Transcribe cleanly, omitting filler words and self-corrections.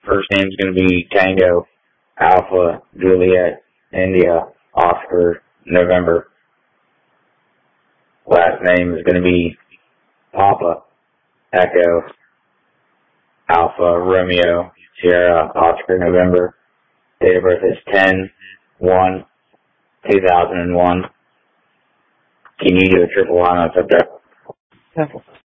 First name's going to be Tango, Alpha, Juliet, India, Oscar, November. Last name is going to be Papa, Echo, Alpha, Romeo, Sierra, Oscar, November. Date of birth is 10/1/2001. Can you do a triple line on subject? Simple.